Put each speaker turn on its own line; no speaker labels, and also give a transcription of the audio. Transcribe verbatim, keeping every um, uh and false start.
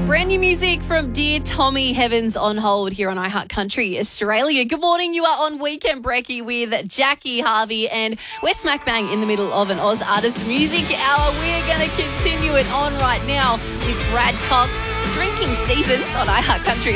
Brand new music from Dear Tommy Heavens on hold here on iHeart Country Australia. Good morning. You are on Weekend Brekkie with Jackie Harvey, and we're smack bang in the middle of an Oz Artist Music Hour. We're going to continue it on right now with Brad Cox. It's drinking season on iHeart Country